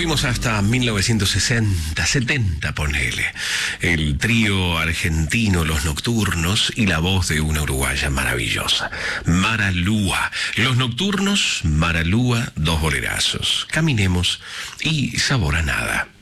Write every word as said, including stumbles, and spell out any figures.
fuimos hasta mil novecientos sesenta, setenta, ponele. El trío argentino Los Nocturnos y la voz de una uruguaya maravillosa, Mara Lúa. Los Nocturnos, Mara Lúa, dos bolerazos. Caminemos y Sabor a Nada.